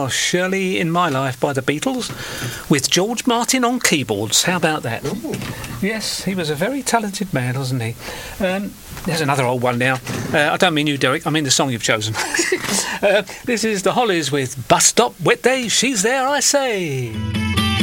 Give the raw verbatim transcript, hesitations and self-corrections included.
now Shirley in My Life by the Beatles with George Martin on keyboards. How about that? Ooh. Yes, he was a very talented man, wasn't he? Um, there's another old one now. Uh, I don't mean you, Derek. I mean the song you've chosen. uh, this is the Hollies with Bus Stop Wet Day. She's there, I say.